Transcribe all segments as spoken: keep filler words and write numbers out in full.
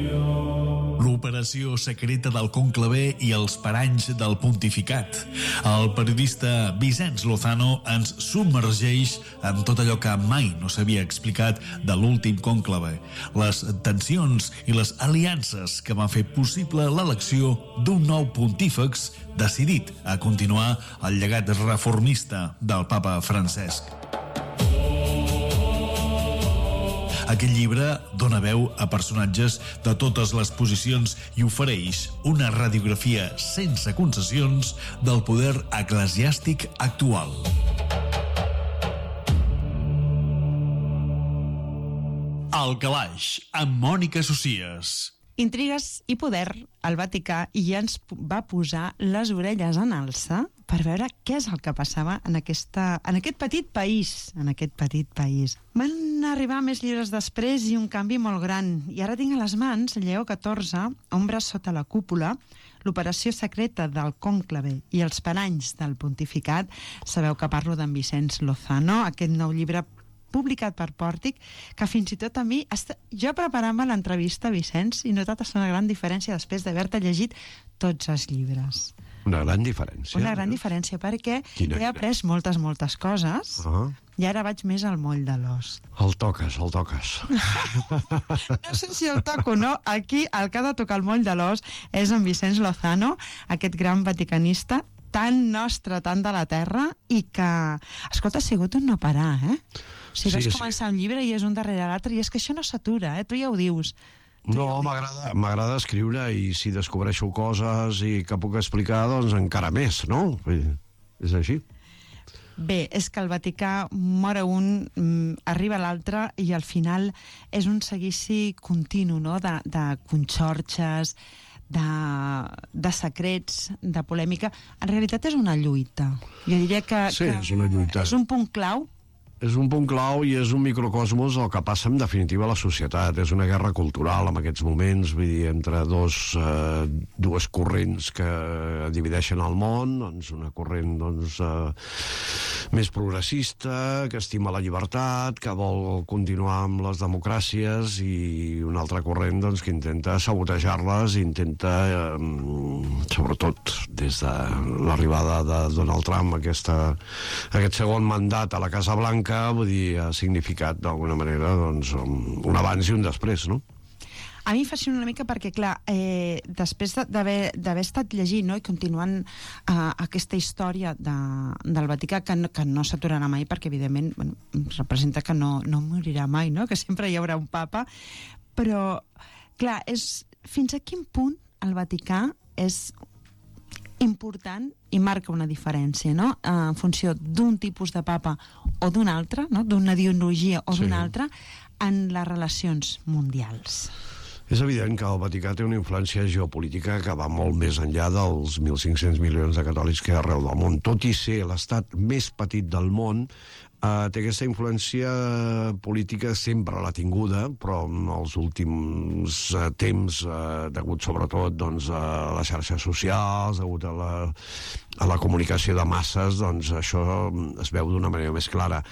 L'operació secreta del conclave i els paranys del pontificat. El periodista Vicenç Lozano ens submergeix en tot allò que mai no s'havia explicat de l'últim conclave, les tensions i les aliances que van fer possible l'elecció d'un nou pontífex decidit a continuar el llegat reformista del papa Francesc. Aquest llibre dona veu a personatges de totes les posicions i ofereix una radiografia sense concessions del poder eclesiàstic actual. El Calaix, amb Mònica Socias. Intrigues i poder, el Vaticà ja ens va posar les orelles en alça per veure què és el que passava en, aquesta, en aquest petit país, en aquest petit país. Van arribar més llibres després i un canvi molt gran. I ara tinc a les mans Lleó catorze, Ombres sota la cúpula, l'operació secreta del cònclave i els paranys del pontificat. Sabeu que parlo d'en Vicenç Lozano, aquest nou llibre publicat per Pòrtic, que fins i tot a mi... Jo preparant-me l'entrevista, Vicenç, he notat una gran diferència després d'haver-te llegit tots els llibres. Una gran diferència? Una gran diferència, perquè Quina he après moltes, moltes coses, uh-huh. i ara vaig més al moll de l'os. El toques, el toques. No sé si el toco o no. Aquí el que ha de tocar el moll de l'os és en Vicenç Lozano, aquest gran vaticanista, tan nostre, tan de la terra, i que, escolta, ha sigut un no parar, eh? O sigui, vas sí, començar sí. un llibre i és un darrere l'altre, i és que això no s'atura, eh? Tu ja ho dius. Tu no, ja ho m'agrada, m'agrada escriure, i si descobreixo coses i que puc explicar, doncs encara més, no? És així. Bé, és que el Vaticà mor un, arriba l'altre, i al final és un seguici continu, no?, de, de conxorxes, de, de secrets, de polèmica. En realitat és una lluita. Jo diria que, sí, que és una lluita. És un punt clau. És un punt clau i és un microcosmos el que passa en definitiva a la societat. És una guerra cultural en aquests moments, vull dir, entre dos, eh, dues corrents que divideixen el món, doncs una corrent doncs, eh, més progressista, que estima la llibertat, que vol continuar amb les democràcies, i una altra corrent doncs, que intenta sabotejar-les, intenta, eh, sobretot des de l'arribada de Donald Trump, aquesta, aquest segon mandat a la Casa Blanca, vull dir, ha significat d'alguna manera doncs, un abans i un després, no? A mi em fascina una mica perquè, clar, eh, després d'haver d'haver estat llegint, no?, i continuant eh, aquesta història de, del Vaticà, que no, que no s'aturarà mai, perquè evidentment bueno, representa que no, no morirà mai, no?, que sempre hi haurà un papa, però clar, és fins a quin punt el Vaticà és important i marca una diferència, no?, en funció d'un tipus de papa o d'un altre, no?, d'una ideologia o d'una sí. altra, en les relacions mundials. És evident que el Vaticà té una influència geopolítica que va molt més enllà dels mil cinc-cents milions de catòlics que hi ha arreu del món. Tot i ser l'estat més petit del món, eh, té aquesta influència política, sempre l'ha tinguda, però en els últims eh, temps, eh, degut sobretot doncs, a les xarxes socials, degut a la, a la comunicació de masses, doncs això es veu d'una manera més clara.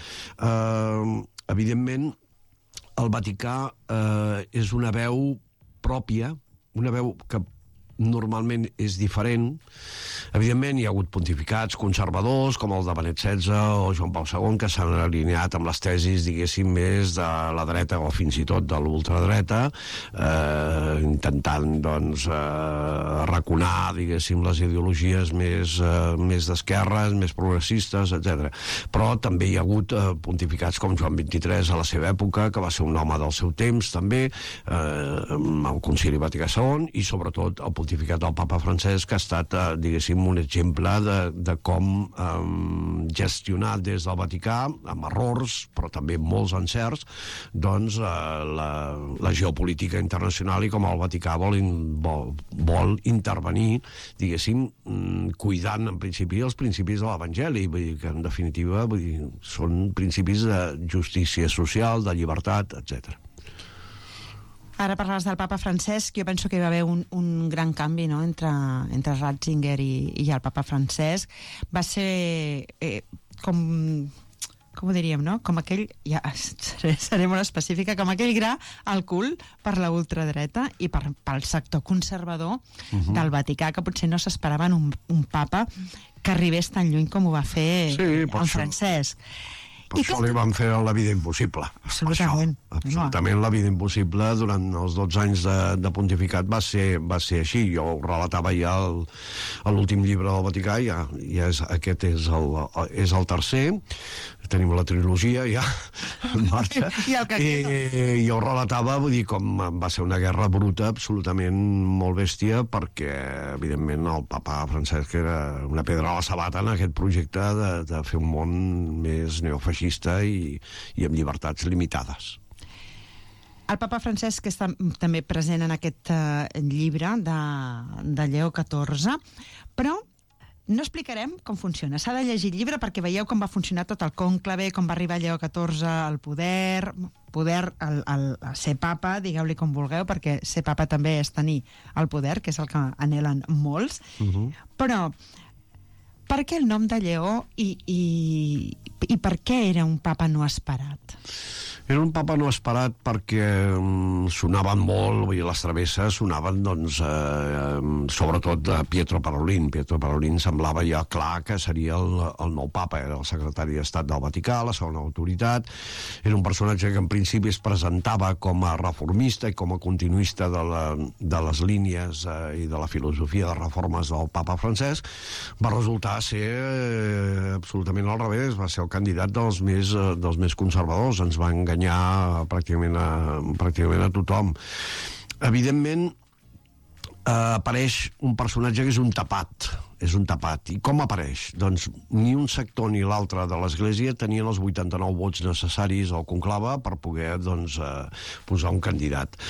Eh, evidentment, el Vaticà eh, és una veu pròpia, una veu que normalment és diferent. Evidentment hi ha hagut pontificats conservadors com el de Benet setze o Joan Pau segon que s'han alineat amb les tesis, diguéssim, més de la dreta o fins i tot de l'ultradreta, eh, intentant doncs eh, raconar, diguéssim, les ideologies més, eh, més d'esquerres, més progressistes, etcètera. Però també hi ha hagut eh, pontificats com Joan vint-i-tres a la seva època, que va ser un home del seu temps també, eh, amb el Concili Vaticà segon, i sobretot el pontificat del papa Francesc, que ha estat, eh, diguéssim, un exemple de, de com eh, gestionar des del Vaticà, amb errors, però també molts encerts, doncs eh, la, la geopolítica internacional, i com el Vaticà vol, in, vol, vol intervenir, diguéssim, cuidant en principi els principis de l'Evangeli, vull dir que en definitiva vull dir, són principis de justícia social, de llibertat, etcètera. Ara parlaves del papa Francesc, jo penso que hi va haver un, un gran canvi, no?, entre, entre Ratzinger i, i el papa Francesc. Va ser eh, com, com ho diríem, no? Com aquell, ja seré, seré molt específica, com aquell gra al cul per la ultradreta i per, pel sector conservador uh-huh. del Vaticà, que potser no s'esperaven un, un papa que arribés tan lluny com ho va fer sí, en Francesc. Per I això que... li van fer la vida impossible. Absolutament. Absolutament, la vida impossible durant els dotze anys de, de pontificat va ser, va ser així. Jo ho relatava ja el, a l'últim llibre del Vaticà, ja, ja és, aquest és el, és el tercer, tenim la trilogia ja en marxa, I, I jo ho relatava, vull dir, com va ser una guerra bruta, absolutament molt bèstia, perquè, evidentment, el papa Francesc era una pedra a la sabata en aquest projecte de, de fer un món més neofeixista i, i amb llibertats limitades. El papa Francesc està també present en aquest uh, llibre de, de Lleó catorze, però no explicarem com funciona. S'ha de llegir el llibre perquè veieu com va funcionar tot el cònclave, com va arribar Lleó catorze al poder, poder al, al, a ser papa, digueu-li com vulgueu, perquè ser papa també és tenir el poder, que és el que anhelen molts. Uh-huh. Però per què el nom de Lleó i, i, i per què era un papa no esperat? Era un papa no esperat perquè um, sonaven molt, vull dir, les travesses sonaven, doncs, eh, sobretot de Pietro Parolin. Pietro Parolin semblava ja clar que seria el, el nou papa, era el secretari d'Estat del Vaticà, la segona autoritat. Era un personatge que en principi es presentava com a reformista i com a continuista de, la, de les línies eh, i de la filosofia de reformes del papa Francesc. Va resultar ser eh, absolutament al revés, va ser el candidat dels més, eh, dels més conservadors, ens va enganyar pràcticament a, pràcticament a tothom. Evidentment, eh, apareix un personatge que és un tapat, és un tapat. I com apareix? Doncs ni un sector ni l'altre de l'Església tenien els vuitanta-nou vots necessaris al conclave per poder, doncs, eh, posar un candidat.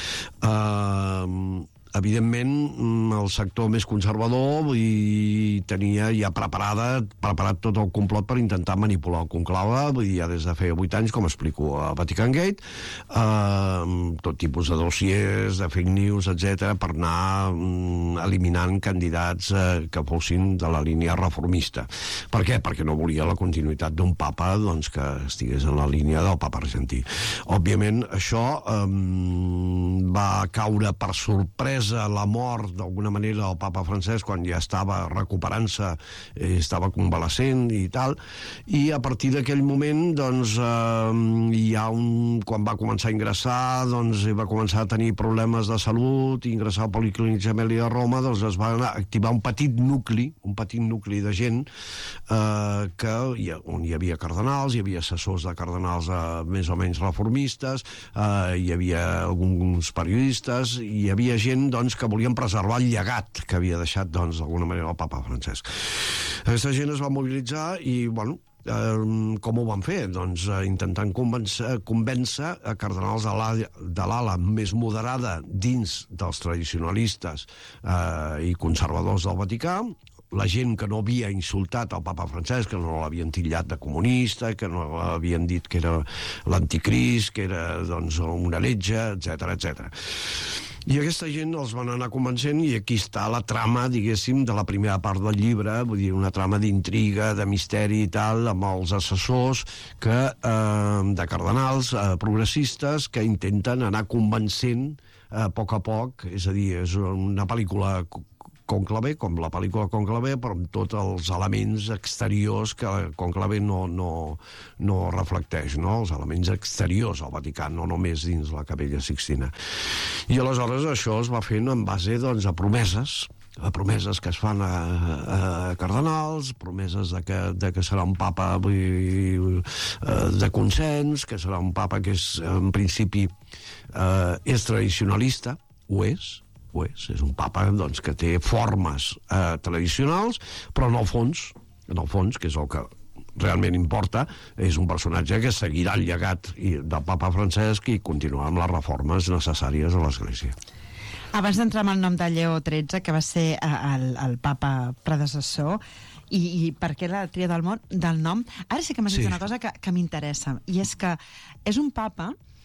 Eh... Evidentment, el sector més conservador i tenia ja preparada, preparat tot el complot per intentar manipular el conclave, vull dir, ja des de feia vuit anys, com explico a Vatican Gate, eh, tot tipus de dossiers, de fake news, etcètera, per anar mm, eliminant candidats eh, que fossin de la línia reformista. Per què? Perquè no volia la continuïtat d'un papa, doncs, que estigués en la línia del papa argentí. Òbviament, això eh, va caure per sorpresa la mort, d'alguna manera, del papa Francesc quan ja estava recuperant-se, eh, estava convalescent i tal, i a partir d'aquell moment, doncs, eh, hi ha un... quan va començar a ingressar, doncs, va començar a tenir problemes de salut, i ingressar al Policlínic Gemelli de Roma, doncs es va activar un petit nucli, un petit nucli de gent, eh, que hi ha, on hi havia cardenals, hi havia assessors de cardenals eh, més o menys reformistes, eh, hi havia alguns periodistes, hi havia gent, doncs, que volien preservar el llegat que havia deixat, doncs, d'alguna manera el papa Francesc. Aquesta gent es va mobilitzar i, bueno, eh, com ho van fer? Doncs eh, intentant convèncer, convèncer a cardenals de l'ala més moderada dins dels tradicionalistes eh, i conservadors del Vaticà, la gent que no havia insultat el papa Francesc, que no l'havien titllat de comunista, que no l'havien dit que era l'anticrist, que era, doncs, un heretge, etcètera, etcètera. I aquesta gent els van anar convencent i aquí està la trama, diguéssim, de la primera part del llibre, vull dir, una trama d'intriga, de misteri i tal, amb els assessors que, eh, de cardenals eh, progressistes que intenten anar convencent eh, a poc a poc, és a dir, és una pel·lícula Conclave, com la pel·lícula Conclave, però amb tots els elements exteriors que Conclave no, no, no reflecteix, no? Els elements exteriors al Vaticà, no només dins la Capella Sixtina. I aleshores això es va fent en base, doncs, a promeses, a promeses que es fan a, a cardenals, promeses de que, de que serà un papa vull, de consens, que serà un papa que és, en principi, eh, és tradicionalista, ho és, ho és, és un papa, doncs, que té formes eh, tradicionals, però en el fons, en el fons, que és el que realment importa, és un personatge que seguirà el llegat del papa Francesc i continuarà amb les reformes necessàries a l'Església. Abans d'entrar amb el nom de Lleó tretze, que va ser el, el papa predecessor, i, i per què la tria del, món, del nom, ara sí que m'has dit sí. una cosa que, que m'interessa, i és que és un papa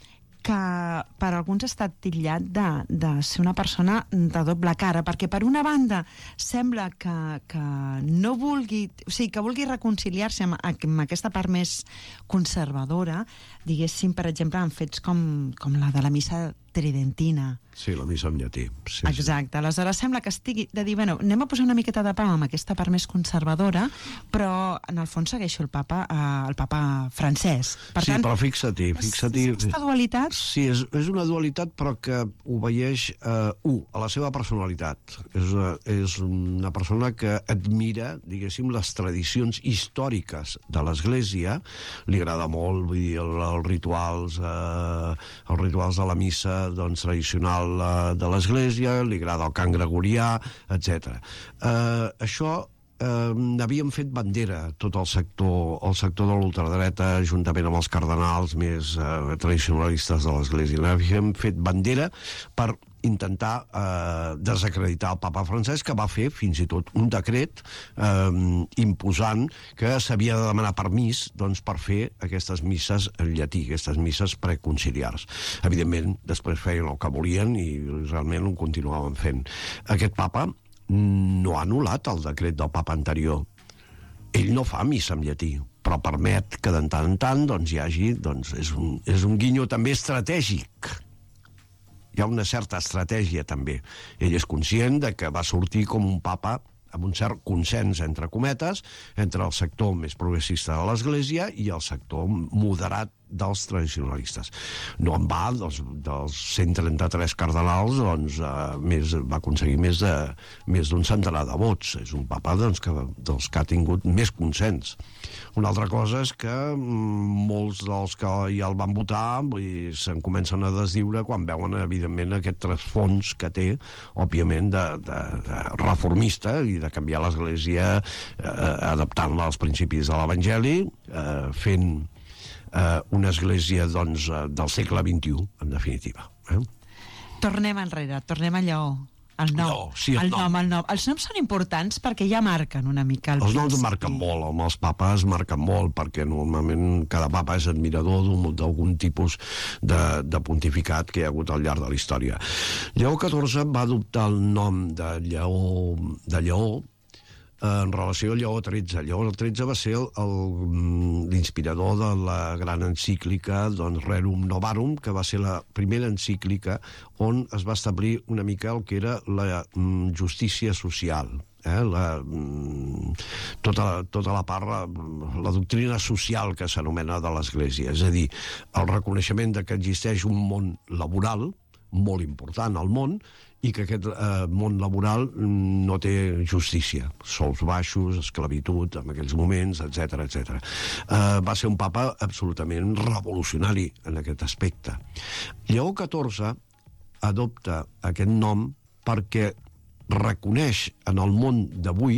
que per alguns ha estat titllat de, de ser una persona de doble cara, perquè per una banda sembla que, que no vulgui, o sigui, que vulgui reconciliar-se amb, amb aquesta part més conservadora, diguéssim, per exemple, en fets com, com la de la missa tridentina. Sí, la missa en llatí. Sí, exacte, sí. Aleshores sembla que estigui de dir, bueno, anem a posar una miqueta de pau amb aquesta part més conservadora, però en el fons segueixo el papa, eh, el papa francès. Per sí, tant, però fixa-t'hi, fixa-t'hi... És aquesta dualitat? Sí, és, és una dualitat, però que obeeix, eh, u, a la seva personalitat. És una, és una persona que admira, diguéssim, les tradicions històriques de l'Església. Li agrada molt, vull dir, el, els rituals, eh, els rituals de la missa, doncs, tradicional de l'Església, li agrada el cant gregorià, etcètera. Eh, això eh, n'havíem fet bandera tot el sector, el sector de l'ultradreta, juntament amb els cardenals més eh, tradicionalistes de l'Església. N'havíem fet bandera per intentar eh, desacreditar el papa francès, que va fer fins i tot un decret eh, imposant que s'havia de demanar permís, doncs, per fer aquestes misses en llatí, aquestes misses preconciliars. Evidentment, després feien el que volien i realment ho continuaven fent. Aquest papa no ha anul·lat el decret del papa anterior. Ell no fa missa en llatí, però permet que de tant en tant doncs, hi hagi... Doncs, és, un, és un guinyo també estratègic. Hi ha una certa estratègia, també. Ell és conscient de que va sortir com un papa amb un cert consens, entre cometes, entre el sector més progressista de l'Església i el sector moderat dels tradicionalistes. No en va, dels, dels cent trenta-tres cardenals, doncs, eh, més, va aconseguir més de més d'un centenar de vots. És un papa doncs, que, dels que ha tingut més consens. Una altra cosa és que mm, molts dels que ja el van votar se'n comencen a desdiure quan veuen, evidentment, aquest trasfons que té, òbviament, de, de, de reformista i de canviar l'Església, eh, adaptant-la als principis de l'Evangeli, eh, fent eh, una església, doncs, del segle vint-i-u, en definitiva. Eh? Tornem enrere, tornem a Lleó. El nom, no, sí, el, el nom. nom, el nom. Els noms són importants perquè ja marquen una mica el Els principi. noms marquen molt, amb els papes marquen molt, perquè normalment cada papa és admirador d'algun tipus de, de pontificat que hi ha hagut al llarg de la història. Lleó catorze va adoptar el nom de Lleó, de Lleó en relació a Lleó tretze. Lleó tretze va ser l'inspirador de la gran encíclica, doncs, Rerum Novarum, que va ser la primera encíclica on es va establir una mica el que era la justícia social. Eh, la, tota, tota la part, la, la doctrina social que s'anomena de l'Església, és a dir, el reconeixement de que existeix un món laboral molt important al món i que aquest eh, món laboral no té justícia, sous baixos, esclavitud en aquells moments, etcètera, etcètera. Eh, va ser un papa absolutament revolucionari en aquest aspecte. Lleó catorze adopta aquest nom perquè reconeix en el món d'avui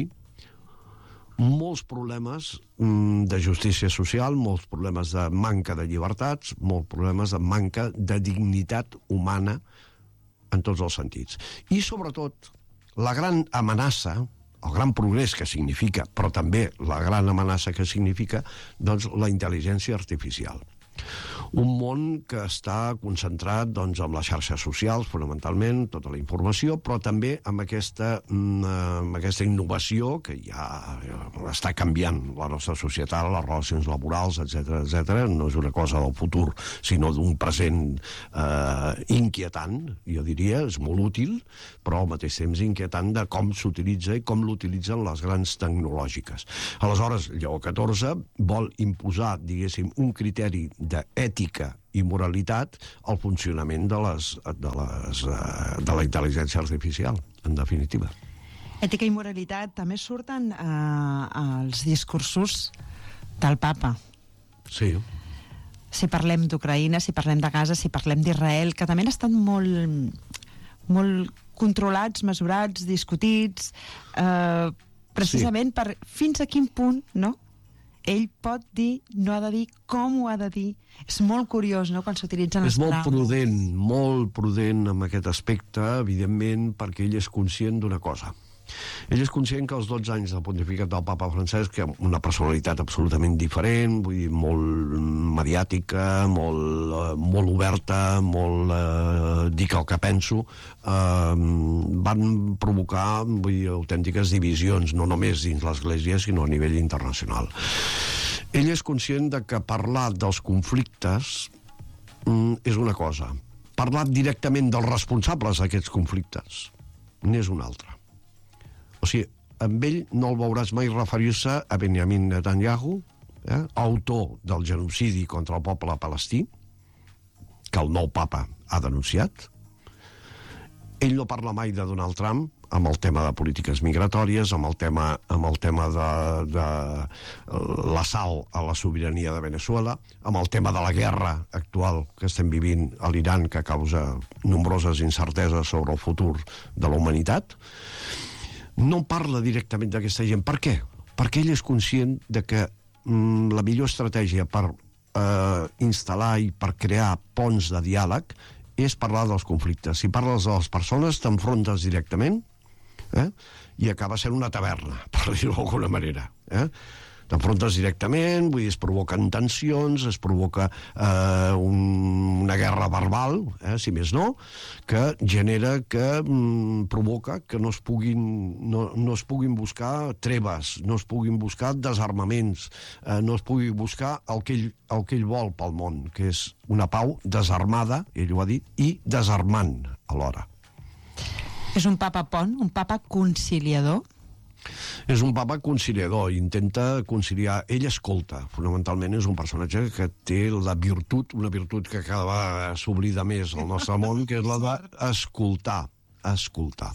molts problemes de justícia social, molts problemes de manca de llibertats, molts problemes de manca de dignitat humana en tots els sentits. I, sobretot, la gran amenaça, el gran progrés que significa, però també la gran amenaça que significa, doncs, la intel·ligència artificial. Un món que està concentrat, doncs, en les xarxes socials, fonamentalment, tota la informació, però també amb aquesta, amb aquesta innovació que ja està canviant la nostra societat, les relacions laborals, etcètera, etcètera. No és una cosa del futur, sinó d'un present eh, inquietant, jo diria, és molt útil, però al mateix temps inquietant de com s'utilitza i com l'utilitzen les grans tecnològiques. Aleshores, Lleó catorze vol imposar, diguéssim, un criteri d'ètica i moralitat al funcionament de, les, de, les, de la intel·ligència artificial, en definitiva. Ètica i moralitat també surten eh, als discursos del papa. Sí. Si parlem d'Ucraïna, si parlem de Gaza, si parlem d'Israel, que també han estat molt, molt controlats, mesurats, discutits, eh, precisament sí. Per fins a quin punt, no?, ell pot dir, no ha de dir, com ho ha de dir. És molt curiós, no?, quan s'utilitzen les paraules. És molt prudent, molt prudent en aquest aspecte, evidentment, perquè ell és conscient d'una cosa. Ell és conscient que els dotze anys del pontificat del papa Francesc, que una personalitat absolutament diferent, vull dir, molt mediàtica, molt, eh, molt oberta, molt eh, dic el que penso, eh, van provocar, vull dir, autèntiques divisions, no només dins l'Església, sinó a nivell internacional. Ell és conscient de que parlar dels conflictes mm, és una cosa. Parlar directament dels responsables d'aquests conflictes n'és una altra. O sigui, amb ell no el veuràs mai referir-se a Benjamin Netanyahu, eh, autor del genocidi contra el poble palestí, que el nou papa ha denunciat. Ell no parla mai de Donald Trump amb el tema de polítiques migratòries, amb el tema, amb el tema de, de l'assalt a la sobirania de Venezuela, amb el tema de la guerra actual que estem vivint a l'Iran, que causa nombroses incerteses sobre el futur de la humanitat. No parla directament d'aquesta gent. Per què? Perquè ell és conscient de que mm, la millor estratègia per eh, instal·lar i per crear ponts de diàleg és parlar dels conflictes. Si parles de les persones, t'enfrontes directament, eh? i acaba sent una taverna, per dir-ho d'alguna manera. Eh? T'enfrontes directament, vull dir, es provoquen tensions, es provoca eh, un, una guerra verbal, eh, si més no, que genera, que mm, provoca que no es puguin, no, no es puguin buscar treves, no es puguin buscar desarmaments, eh, no es pugui buscar el que, ell, el que ell vol pel món, que és una pau desarmada, ell ho ha dit, i desarmant alhora. És un papa pont, un papa conciliador? És un papa conciliador, intenta conciliar. Ell escolta, fonamentalment és un personatge que té la virtut, una virtut que cada vegada s'oblida més al nostre món, que és la d'escoltar, escoltar.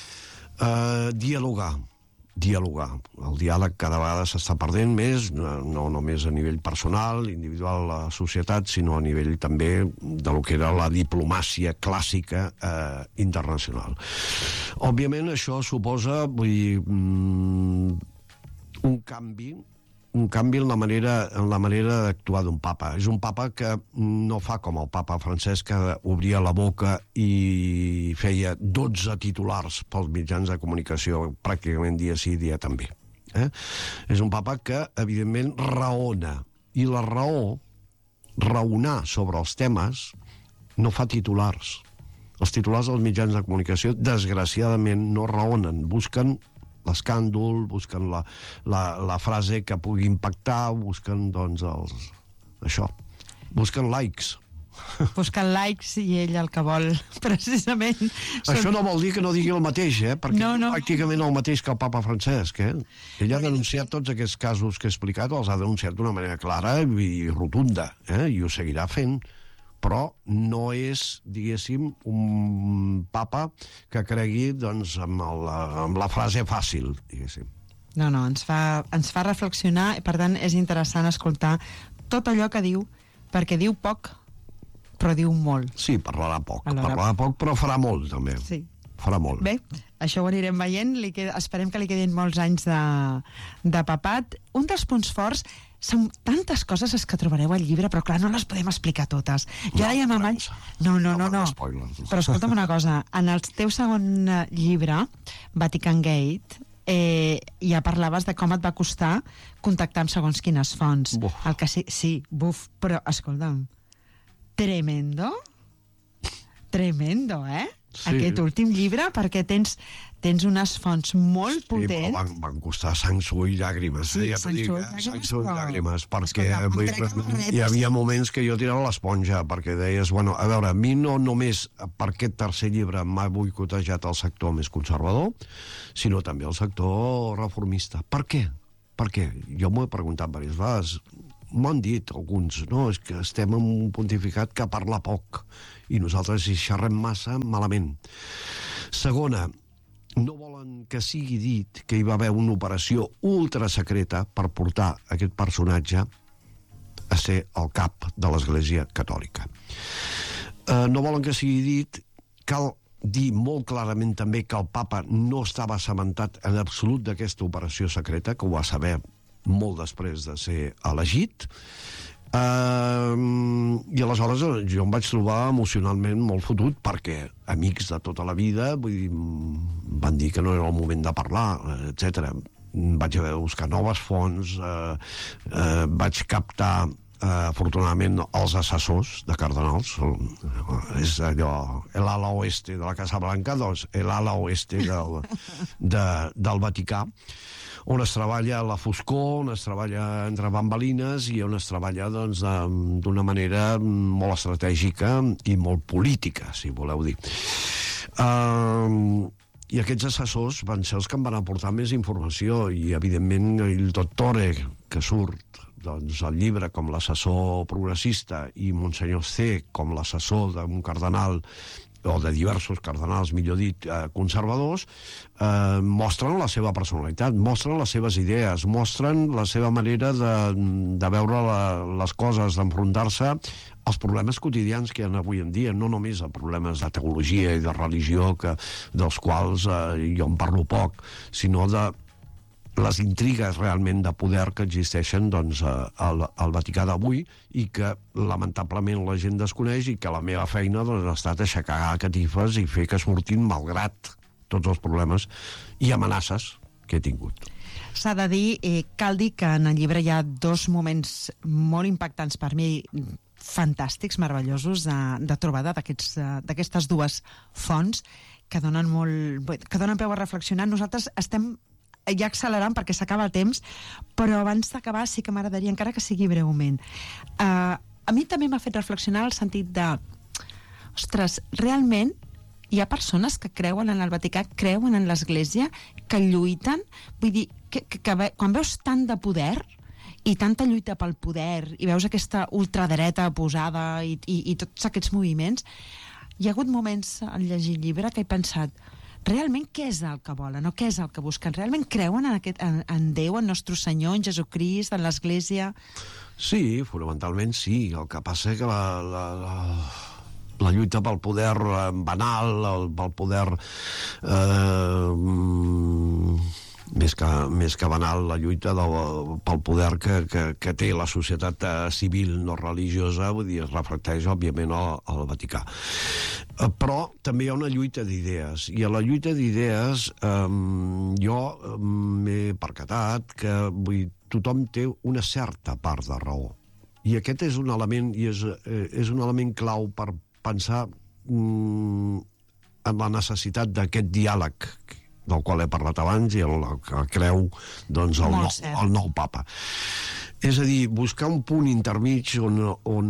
Uh, dialogar, dialogar. El diàleg cada vegada s'està perdent més, no només a nivell personal, individual, a la societat, sinó a nivell també de lo que era la diplomàcia clàssica eh, internacional. Òbviament això suposa, vull dir, mm, un canvi, un canvi en la manera, en la manera d'actuar d'un papa. És un papa que no fa com el papa Francesc, que obria la boca i feia dotze titulars pels mitjans de comunicació, pràcticament dia sí, dia també. Eh? És un papa que, evidentment, raona. I la raó, raonar sobre els temes, no fa titulars. Els titulars dels mitjans de comunicació, desgraciadament, no raonen. Busquen l'escàndol, busquen la, la, la frase que pugui impactar, busquen, doncs, els, això. Busquen likes. Busquen likes i ell el que vol, precisament... Això no vol dir que no digui el mateix, eh? Perquè no, no. pràcticament el mateix que el papa Francesc, eh? Ell ha denunciat tots aquests casos que he explicat, els ha denunciat d'una manera clara i rotunda, eh? I ho seguirà fent. Però no és, diguéssim, un papa que cregui, doncs, amb, el, amb la frase fàcil, diguéssim. No, no, ens fa, ens fa reflexionar i, per tant, és interessant escoltar tot allò que diu, perquè diu poc, però diu molt. Sí, parlarà poc, Alhora... parlarà poc, però farà molt, també. Sí. Farà molt. Bé, això ho anirem veient, li queda, esperem que li quedin molts anys de, de papat. Un dels punts forts són tantes coses que trobareu al llibre, però clar, no les podem explicar totes. Jo no, dèiem amb ell... No, no, no, no. Però escolta'm una cosa, en el teu segon llibre, Vatican Gate, eh, ja parlaves de com et va costar contactar amb segons quines fonts. Buf. El que sí, sí, buf, però escolta'm, tremendo, tremendo, eh? Sí. Aquest últim llibre, perquè tens, tens unes fonts molt sí, potents. Van, van costar sang, suor i llàgrimes. Sí, ja sang, dic, suor i llàgrimes, sang, suor i però... llàgrimes, perquè Escolta, hi havia moments que jo tirava l'esponja, perquè deies, bueno, a veure, a mi no només per aquest tercer llibre m'ha boicotejat el sector més conservador, sinó també el sector reformista. Per què? Per què? Jo m'ho he preguntat diverses vegades. M'ho han dit alguns, no? És que estem en un pontificat que parla poc i nosaltres hi xerrem massa malament. Segona, no volen que sigui dit que hi va haver una operació ultrasecreta per portar aquest personatge a ser el cap de l'Església Catòlica. Eh, no volen que sigui dit, cal dir molt clarament també que el papa no estava assabentat en absolut d'aquesta operació secreta, que ho va saber molt després de ser elegit. Uh, I aleshores jo em vaig trobar emocionalment molt fotut, perquè amics de tota la vida, vull dir, van dir que no era el moment de parlar, etcètera. Vaig haver de buscar noves fonts, uh, uh, vaig captar Uh, afortunadament els assessors de Cardenals, és allò, l'ala oeste de la Casa Blanca, doncs l'ala oeste del, de, del Vaticà, on es treballa a la foscor, on es treballa entre bambalines i on es treballa doncs, d'una manera molt estratègica i molt política, si voleu dir. Uh, I aquests assessors van ser els que em van aportar més informació i, evidentment, el dottore que surt doncs, el llibre com l'assessor progressista i Monsenyor C com l'assessor d'un cardenal o de diversos cardenals, millor dit, eh, conservadors, eh, mostren la seva personalitat, mostren les seves idees, mostren la seva manera de, de veure la, les coses, d'enfrontar-se als problemes quotidians que hi ha avui en dia, no només a problemes de teologia i de religió, que, dels quals eh, jo en parlo poc, sinó de les intrigues realment de poder que existeixen doncs, al, al Vaticà d'avui i que lamentablement la gent desconeix i que la meva feina doncs, ha estat aixecar catifes i fer que surtin malgrat tots els problemes i amenaces que he tingut. S'ha de dir, eh, cal dir que en el llibre hi ha dos moments molt impactants per mi, fantàstics, meravellosos, de, de trobada d'aquestes dues fonts que donen, molt, que donen peu a reflexionar. Nosaltres estem ja accelerant perquè s'acaba el temps, però abans d'acabar sí que m'agradaria, encara que sigui breument. Uh, a mi també m'ha fet reflexionar el sentit de, ostres, realment hi ha persones que creuen en el Vaticà, creuen en l'Església, que lluiten, vull dir, que, que, que quan veus tant de poder i tanta lluita pel poder i veus aquesta ultradreta posada i, i, i tots aquests moviments, hi ha hagut moments al llegir el llibre que he pensat, realment què és el que volen o què és el que busquen? Realment creuen en, aquest, en, en Déu, en nostre Senyor, en Jesucrist, en l'Església? Sí, fonamentalment sí. El que passa és que la, la, la, la lluita pel poder banal, el, pel poder eh, més, que, més que banal, la lluita del, pel poder que, que, que té la societat civil no religiosa, vull dir, es reflecteix òbviament al, al Vaticà. Però també hi ha una lluita d'idees, i a la lluita d'idees eh, jo m'he percatat que vull, tothom té una certa part de raó. I aquest és un element, i és, eh, és un element clau per pensar mm, en la necessitat d'aquest diàleg del qual he parlat abans i el que creu doncs, el, no, el nou papa. És a dir, buscar un punt intermig on, on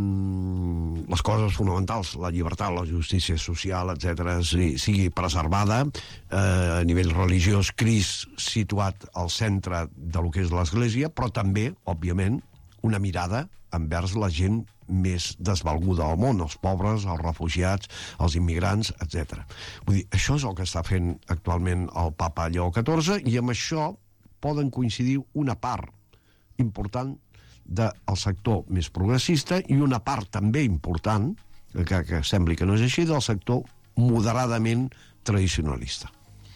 les coses fonamentals, la llibertat, la justícia social, etcètera, sigui, sigui preservada, eh, a nivell religiós, Crist situat al centre de lo que és l'Església, però també, òbviament, una mirada envers la gent més desvalguda del món, els pobres, els refugiats, els immigrants, etcètera. Vull dir, això és el que està fent actualment el papa Lleó catorze, i amb això poden coincidir una part important del sector més progressista i una part també important, que, que sembli que no és així, del sector moderadament tradicionalista.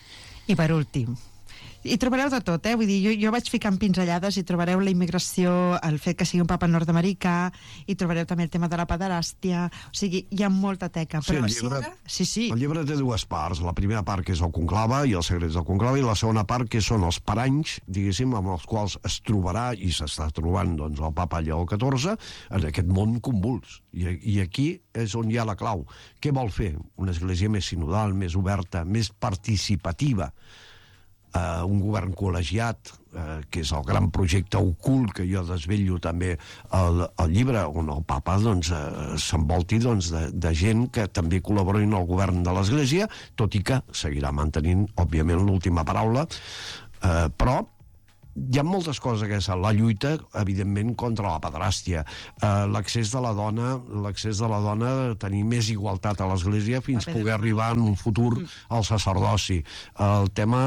I per últim, hi trobareu de tot, eh? Vull dir, jo, jo vaig ficant pinzellades i trobareu la immigració, el fet que sigui un papa nord-americà, i trobareu també el tema de la pederàstia, o sigui, hi ha molta teca. Sí, però el llibre, sí, sí. el llibre té dues parts, la primera part que és el conclave i els secrets del conclave, i la segona part que són els paranys, diguéssim, amb els quals es trobarà i s'està trobant doncs, el papa Lleó catorze en aquest món convuls. I, I aquí és on hi ha la clau. Què vol fer? Una església més sinodal, més oberta, més participativa, Uh, un govern col·legiat, uh, que és el gran projecte ocult que jo desvetllo també al, al llibre, on el papa doncs, uh, s'envolti doncs, de, de gent que també col·laborin al govern de l'Església, tot i que seguirà mantenint, òbviament, l'última paraula, uh, però hi ha moltes coses aquesta. La lluita, evidentment, contra la pederàstia, eh, l'accés de la dona, l'accés de la dona a tenir més igualtat a l'Església fins a poder arribar en un futur al sacerdoci. El tema...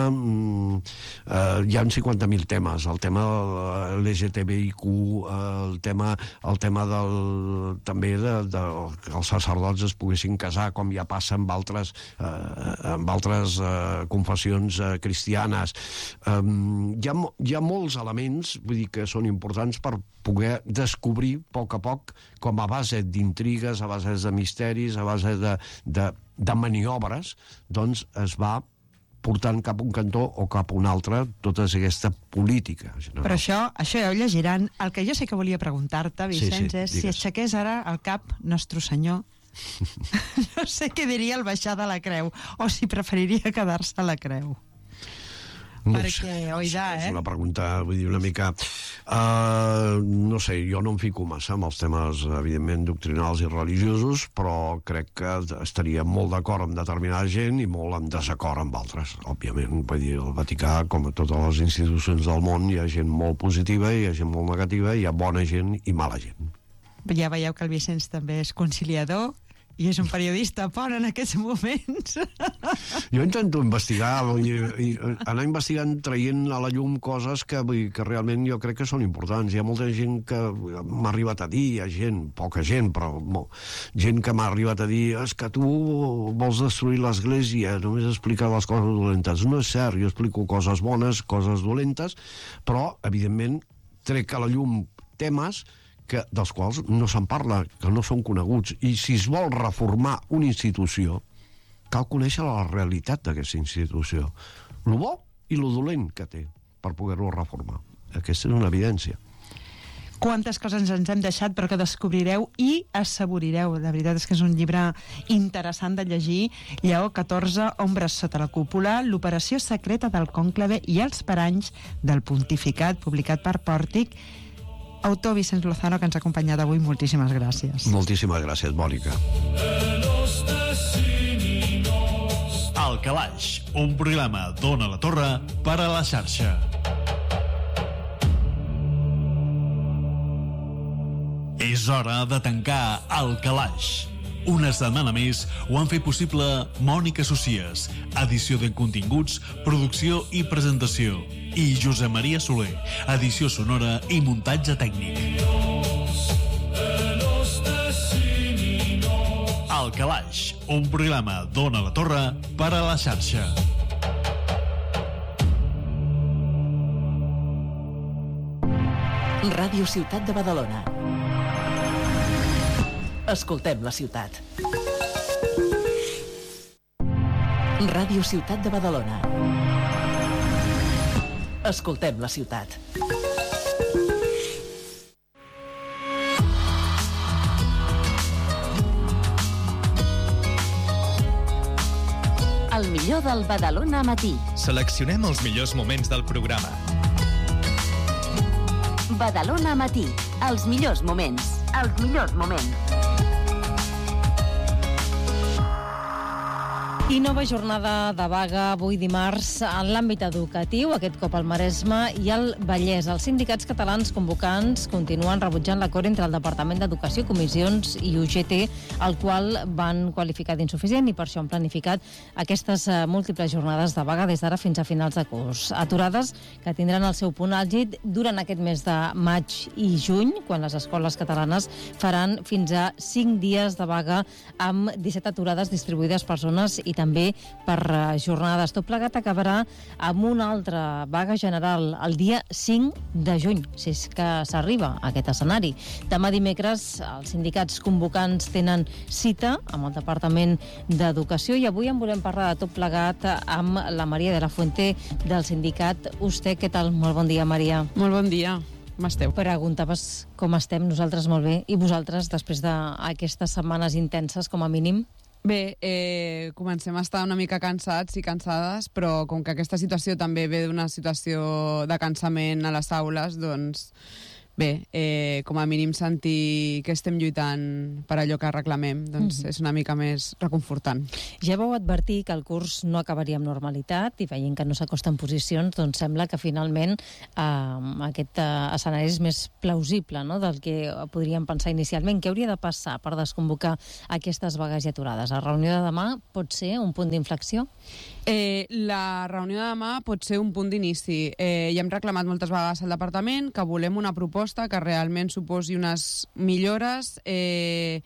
Eh, hi ha cinquanta mil temes. El tema de l'L G T B I Q, el tema, el tema del, també de, de, que els sacerdots es poguessin casar, com ja passa amb altres, eh, amb altres eh, confessions eh, cristianes. Eh, hi ha, hi ha ha molts elements, vull dir, que són importants per poder descobrir a poc a poc, com a base d'intrigues, a base de misteris, a base de, de, de maniobres, doncs es va portant cap a un cantó o cap a un altre tota aquesta política general. Però això, això ja ho llegiran. El que jo sé que volia preguntar-te, Vicenç, sí, sí, és si aixequés ara el cap Nostre Senyor, no sé què diria el baixar de la creu, o si preferiria quedar-se a la creu. No Perquè, sé, oidà, és eh? una pregunta, vull dir, una mica... Uh, no sé, jo no em fico massa amb els temes, evidentment, doctrinals i religiosos, però crec que estaria molt d'acord amb determinada gent i molt en desacord amb altres. Òbviament, vull dir, el Vaticà, com a totes les institucions del món, hi ha gent molt positiva, hi ha gent molt negativa, hi ha bona gent i mala gent. Ja veieu que el Vicenç també és conciliador i és un periodista pont en aquests moments. Jo intento investigar i, i anar investigant, traient a la llum coses que, vull dir, que realment jo crec que són importants. Hi ha molta gent que m'ha arribat a dir, hi ha gent, poca gent, però mo, gent que m'ha arribat a dir és que tu vols destruir l'Església, només explicar les coses dolentes. No és cert, jo explico coses bones, coses dolentes, però, evidentment, trec a la llum temes que, dels quals no se'n parla, que no són coneguts. I si es vol reformar una institució, cal conèixer la realitat d'aquesta institució, lo bo i lo dolent que té per poder-ho reformar. Aquesta és una evidència. Quantes coses ens hem deixat però que descobrireu i assaborireu. La veritat és que és un llibre interessant de llegir. Lleó catorze, Ombres sota la cúpula, l'operació secreta del cònclave i els paranys del pontificat, publicat per Pòrtic. Autor Vicenç Lozano, que ens ha acompanyat avui, moltíssimes gràcies. Moltíssimes gràcies, Mònica. El Calaix, un programa d'Ona la Torre per a la xarxa. És hora de tancar El Calaix. Una setmana més ho han fet possible Mònica Socias, edició de continguts, producció i presentació, i Josep Maria Soler, edició sonora i muntatge tècnic. El Calaix, un programa d'Ona la Torre per a la xarxa. Ràdio Ciutat de Badalona. Escoltem la ciutat. Ràdio Ciutat de Badalona. Escoltem la ciutat. El millor del Badalona Matí. Seleccionem els millors moments del programa. Badalona Matí. Els millors moments. Els millors moments. I nova jornada de vaga avui dimarts en l'àmbit educatiu, aquest cop al Maresme i al Vallès. Els sindicats catalans convocants continuen rebutjant l'acord entre el Departament d'Educació, Comissions i U G T, el qual van qualificar d'insuficient i per això han planificat aquestes múltiples jornades de vaga des d'ara fins a finals de curs. Aturades que tindran el seu punt àlgid durant aquest mes de maig i juny, quan les escoles catalanes faran fins a cinc dies de vaga amb disset aturades distribuïdes per zones i també per jornades. Tot plegat acabarà amb una altra vaga general el dia cinc de juny, si és que s'arriba a aquest escenari. Demà dimecres els sindicats convocants tenen cita amb el Departament d'Educació i avui en volem parlar de tot plegat amb la Maria de la Fuente del sindicat U S T E. Què tal? Molt bon dia, Maria. Molt bon dia. Com esteu? Preguntaves com estem, nosaltres molt bé. I vosaltres, després d'aquestes setmanes intenses, com a mínim? Bé, eh, comencem a estar una mica cansats i cansades, però com que aquesta situació també ve d'una situació de cansament a les aules, doncs bé, eh, com a mínim sentir que estem lluitant per allò que reclamem, doncs mm-hmm. és una mica més reconfortant. Ja vau advertir que el curs no acabaria amb normalitat i veient que no s'acosten posicions, doncs sembla que finalment eh, aquest eh, escenari és més plausible, no?, del que podríem pensar inicialment. Què hauria de passar per desconvocar aquestes vagues i aturades? La reunió de demà pot ser un punt d'inflexió? Eh, la reunió de demà pot ser un punt d'inici. Eh, ja hem reclamat moltes vegades al departament que volem una proposta que realment suposi unes millores eh,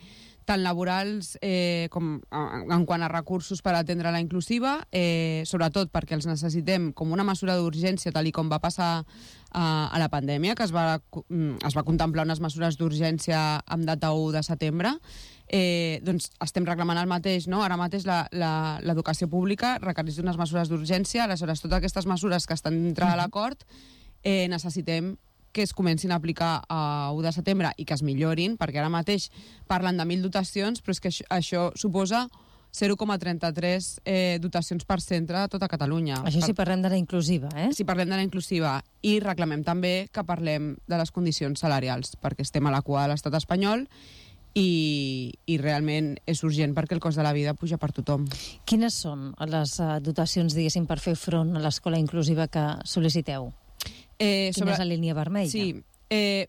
tant laborals eh, com en quant a recursos per atendre la inclusiva, eh, sobretot perquè els necessitem com una mesura d'urgència, tal i com va passar eh, a la pandèmia, que es va, es va contemplar unes mesures d'urgència amb data u de setembre. Eh, doncs estem reclamant el mateix, no? Ara mateix l'educació pública requereix unes mesures d'urgència, aleshores totes aquestes mesures que estan dintre de l'acord eh, necessitem que es comencin a aplicar a u de setembre i que es millorin, perquè ara mateix parlen de mil dotacions, però és que això, això suposa zero coma trenta-tres eh, dotacions per centre a tota Catalunya. Això si parlem de la inclusiva, eh? Si parlem de la inclusiva. I reclamem també que parlem de les condicions salarials, perquè estem a la cua de l'estat espanyol i, i realment és urgent perquè el cost de la vida puja per tothom. Quines són les dotacions, diguéssim, per fer front a l'escola inclusiva que sol·liciteu? Eh, Quina sobre... és la línia vermella? Sí. Eh,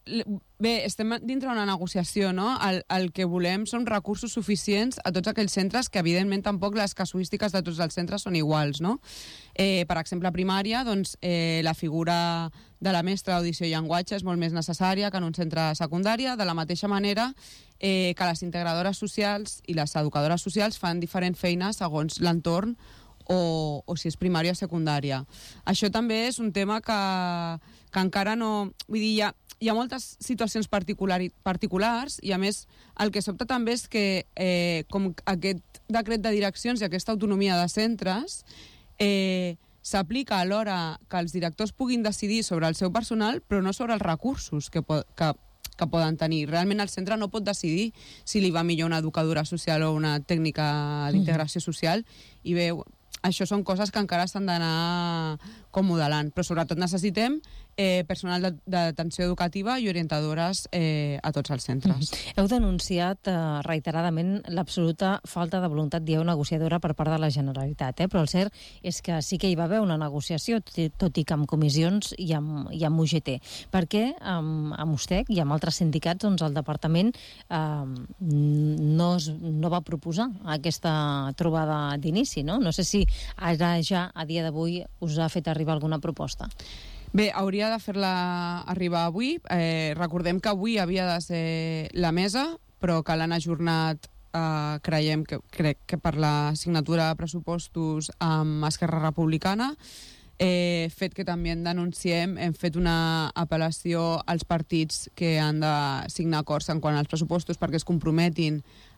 bé, estem dintre d'una negociació, no? El, el que volem són recursos suficients a tots aquells centres que, evidentment, tampoc les casuístiques de tots els centres són iguals, no? Eh, per exemple, a primària, doncs, eh, la figura de la mestra d'audició i llenguatge és molt més necessària que en un centre de secundària, de la mateixa manera eh, que les integradores socials i les educadores socials fan diferents feines segons l'entorn o, o si és primària o secundària. Això també és un tema que, que encara no... Vull dir, hi ha, hi ha moltes situacions particular, particulars i, a més, el que sobta també és que eh, com aquest decret de direccions i aquesta autonomia de centres eh, s'aplica a l'hora que els directors puguin decidir sobre el seu personal, però no sobre els recursos que, po que, que poden tenir. Realment el centre no pot decidir si li va millor una educadora social o una tècnica d'integració social, i bé, això són coses que encara s'han d'anar com modelant, però sobretot necessitem eh, personal d'atenció educativa i orientadores eh, a tots els centres. Mm-hmm. Heu denunciat eh, reiteradament l'absoluta falta de voluntat, dieu, negociadora per part de la Generalitat, eh? Però el cert és que sí que hi va haver una negociació, tot i que amb comissions i amb, i amb U G T. Perquè amb, amb USTEC i amb altres sindicats, doncs el departament eh, no, es, no va proposar aquesta trobada d'inici, no? No sé si ara ja, a dia d'avui, us ha fet arribar alguna proposta. Bé, hauria de fer-la arribar avui. Eh, recordem que avui havia de ser la mesa, però que l'han ajornat, eh, creiem que, crec que per la signatura de pressupostos amb Esquerra Republicana, eh, fet que també en denunciem, hem fet una apel·lació als partits que han de signar acords en quant als pressupostos perquè es comprometin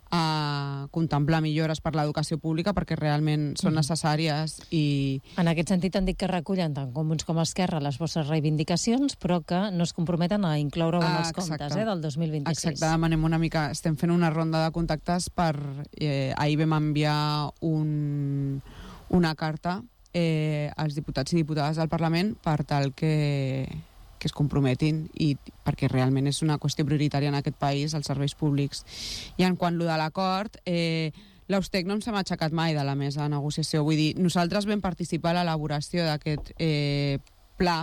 a contemplar millores per l'educació pública perquè realment són necessàries i... En aquest sentit han dit que recullen tant Comuns com Esquerra les vostres reivindicacions, però que no es comprometen a incloure-ho en els comptes eh, del dos mil vint-i-sis. Exacte, demanem una mica... Estem fent una ronda de contactes per... Eh, ahir vam enviar un, una carta eh, als diputats i diputades del Parlament per tal que... que es comprometin i perquè realment és una qüestió prioritària en aquest país, els serveis públics. I en quant a l'acord, eh, l'Austec no ens hem aixecat mai de la mesa de negociació. Vull dir, nosaltres vam participar a l'elaboració d'aquest eh, pla,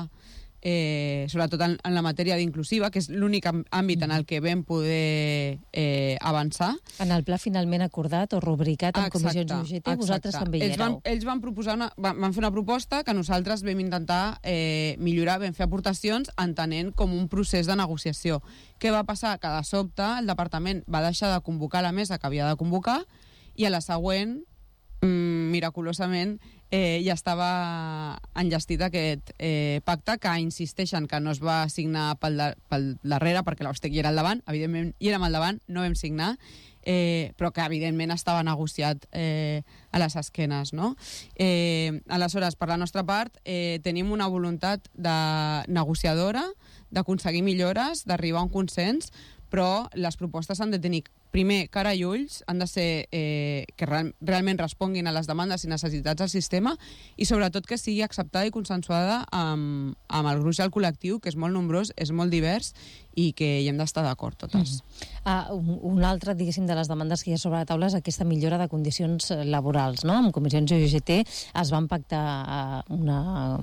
eh, sobretot en, en la matèria d'inclusiva, que és l'únic àmbit en el que vam poder eh, avançar. En el pla finalment acordat o rubricat en comissions U G T, vosaltres també hi ells van, éreu. ells van, proposar una, van, van fer una proposta que nosaltres vam intentar eh, millorar, vam fer aportacions entenent com un procés de negociació. Què va passar? Que de sobte el departament va deixar de convocar la mesa que havia de convocar i a la següent, mm, miraculosament, eh, ja estava enllestit aquest eh, pacte que insisteixen que no es va signar pel, de, pel darrere perquè l'Austec hi era al davant, evidentment hi érem al davant, no vam signar, eh, però que evidentment estava negociat eh, a les esquenes, no? Eh, aleshores, per la nostra part, eh, tenim una voluntat de negociadora, d'aconseguir millores, d'arribar a un consens, però les propostes han de tenir, primer, cara i ulls, han de ser eh, que real, realment responguin a les demandes i necessitats del sistema i sobretot que sigui acceptada i consensuada amb, amb el gruix del col·lectiu, que és molt nombrós, és molt divers i que hi hem d'estar d'acord totes. Mm. Ah, un, un altre, diguéssim, de les demandes que hi ha sobre la taula és aquesta millora de condicions laborals, no? Amb comissions U G T es van pactar una,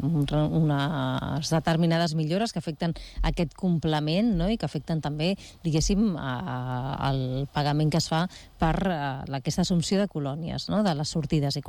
unes determinades millores que afecten aquest complement, no? I que afecten també, diguéssim, el pagament que es fa per aquesta assumpció de colònies, no? De les sortides i